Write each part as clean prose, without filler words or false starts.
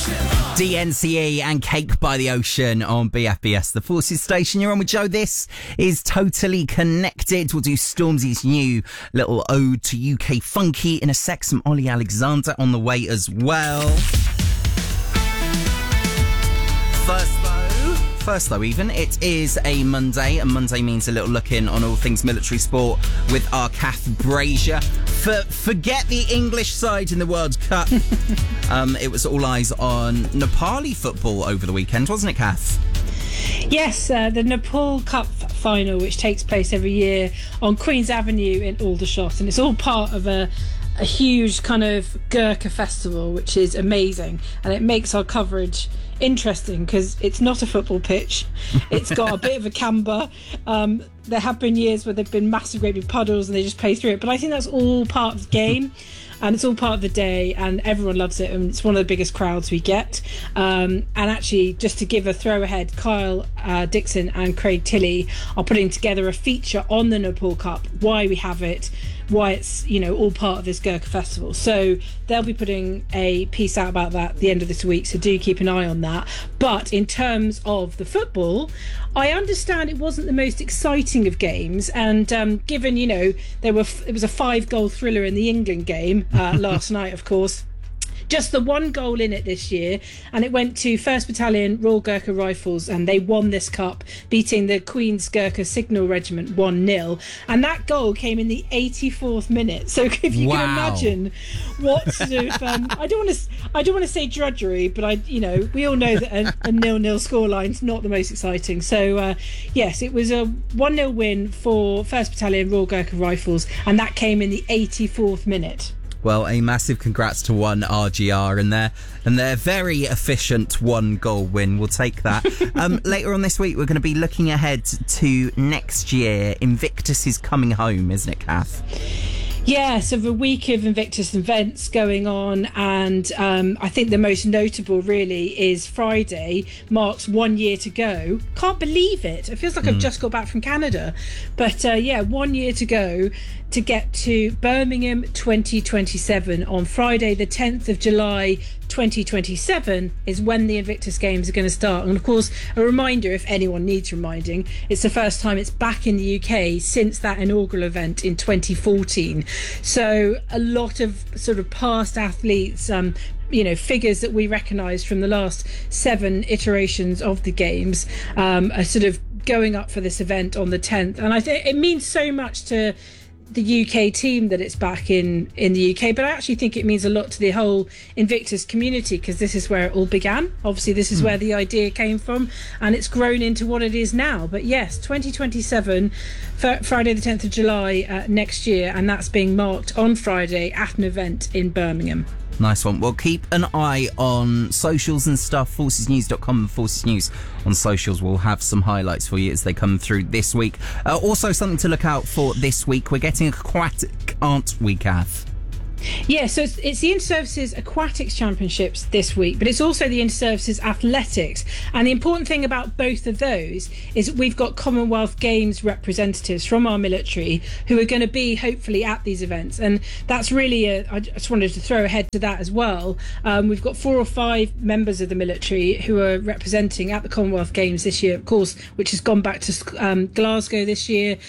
DNCE and Cake by the Ocean on BFBS, the Forces station. You're on with Joe. This is Totally Connected. We'll do Stormzy's new little ode to UK funky in a sec. Some Ollie Alexander on the way as well. First though, it is a Monday, and Monday means a little look in on all things military sport with our Kath Brazier. Forget the English side in the World Cup. It was all eyes on Nepali football over the weekend, wasn't it, Kath? Yes, the Nepal Cup final, which takes place every year on Queen's Avenue in Aldershot, and it's all part of a huge kind of Gurkha festival, which is amazing, and it makes our coverage interesting because it's not a football pitch. It's got a bit of a camber. There have been years where there've been massive great big puddles and they just play through it, but I think that's all part of the game. And it's all part of the day, and everyone loves it, and it's one of the biggest crowds we get. And actually, just to give a throw ahead, Kyle Dixon and Craig Tilley are putting together a feature on the Nepal Cup, why we have it, why it's, you know, all part of this Gurkha festival. So they'll be putting a piece out about that at the end of this week, so do keep an eye on that. But in terms of the football, I understand it wasn't the most exciting of games, and given, you know, it was a 5-goal thriller in the England game last night, of course. Just the one goal in it this year, and it went to 1st Battalion Royal Gurkha Rifles, and they won this cup, beating the Queen's Gurkha Signal Regiment 1-0, and that goal came in the 84th minute. So if you can imagine what sort of I don't want to say drudgery, but we all know that a 0-0 scoreline's not the most exciting. So yes, it was a 1-0 win for 1st Battalion Royal Gurkha Rifles, and that came in the 84th minute. Well, a massive congrats to one RGR and their very efficient 1-goal win. We'll take that. Later on this week, we're going to be looking ahead to next year. Invictus is coming home, isn't it, Kath? Yeah, so the week of Invictus events going on, and I think the most notable really is Friday marks 1 year to go. Can't believe it. It feels like I've just got back from Canada. But 1 year to go to get to Birmingham 2027 on Friday the 10th of July 2027 is when the Invictus Games are going to start. And of course, a reminder, if anyone needs reminding, it's the first time it's back in the UK since that inaugural event in 2014. So a lot of sort of past athletes, figures that we recognise from the last 7 iterations of the Games are sort of going up for this event on the 10th. And I think it means so much to the UK team that it's back in the UK, but I actually think it means a lot to the whole Invictus community, because this is where it all began. Obviously this is where the idea came from, and it's grown into what it is now. But yes, 2027, Friday the 10th of July next year, and that's being marked on Friday at an event in Birmingham. Nice one. Well, keep an eye on socials and stuff. ForcesNews.com and Forces News on socials. We'll have some highlights for you as they come through this week. Also, something to look out for this week. We're getting aquatic, aren't we, Kath? Yeah, so it's the Inter-Services Aquatics Championships this week, but it's also the Inter-Services Athletics. And the important thing about both of those is we've got Commonwealth Games representatives from our military who are going to be hopefully at these events. And that's really, I just wanted to throw ahead to that as well. We've got 4 or 5 members of the military who are representing at the Commonwealth Games this year, of course, which has gone back to Glasgow this year.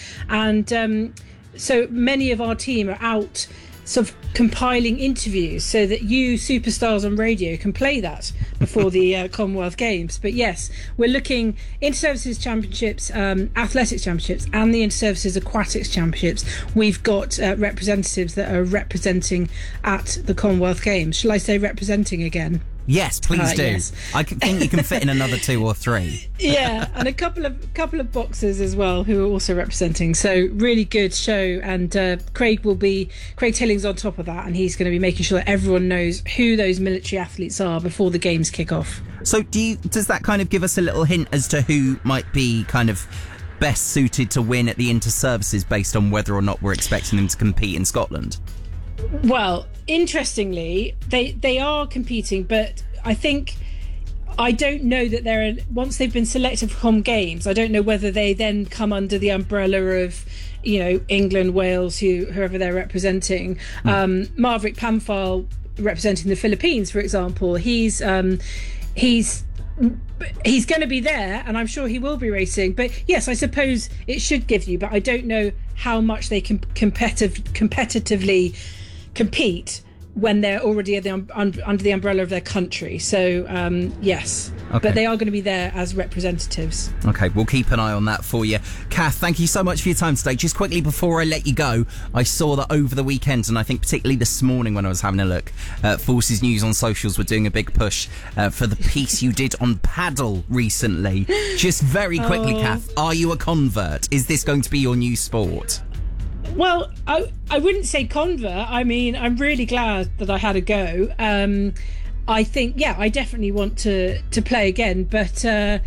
And so many of our team are out sort of compiling interviews so that you superstars on radio can play that before the Commonwealth Games. But yes, we're looking Inter-Services Championships, Athletics Championships, and the Inter-Services Aquatics Championships. We've got representatives that are representing at the Commonwealth Games. Shall I say representing again? Yes, please do. Yes. I think you can fit in another 2 or 3. Yeah, and a couple of boxers as well who are also representing. So really good show, and Craig Tilling's on top of that, and he's going to be making sure that everyone knows who those military athletes are before the games kick off. So does that kind of give us a little hint as to who might be kind of best suited to win at the Inter-Services based on whether or not we're expecting them to compete in Scotland? Well, interestingly, they are competing, but I don't know that once they've been selected for Com Games, I don't know whether they then come under the umbrella of, England, Wales, whoever they're representing. Marvick Pamphal representing the Philippines, for example. He's going to be there, and I'm sure he will be racing. But yes, I suppose it should give you, but I don't know how much they can competitively compete when they're already under the umbrella of their country. So yes, okay. But they are going to be there as representatives. Okay, we'll keep an eye on that for you. Kath, thank you so much for your time today. Just quickly before I let you go, I saw that over the weekend, and I think particularly this morning when I was having a look, Forces News on socials were doing a big push for the piece you did on paddle recently. Just very quickly, Kath, are you a convert? Is this going to be your new sport? Well, I wouldn't say convert. I mean, I'm really glad that I had a go. I think, yeah, I definitely want to play again, but it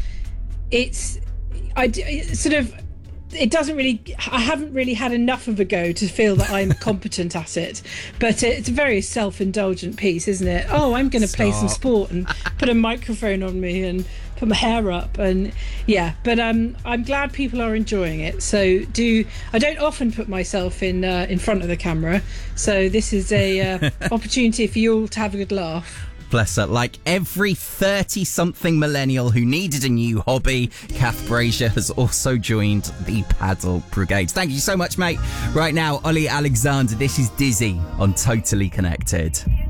doesn't really, I haven't really had enough of a go to feel that I'm competent at it. But it's a very self-indulgent piece, isn't it? Oh, I'm going to play some sport and put a microphone on me and put my hair up, and yeah. But I'm glad people are enjoying it. So I don't often put myself in front of the camera, so this is a opportunity for you all to have a good laugh. Bless her. Like every 30-something millennial who needed a new hobby, Kath Brazier has also joined the paddle brigade. Thank you so much, mate. Right now, Ollie Alexander, this is Dizzy on Totally Connected.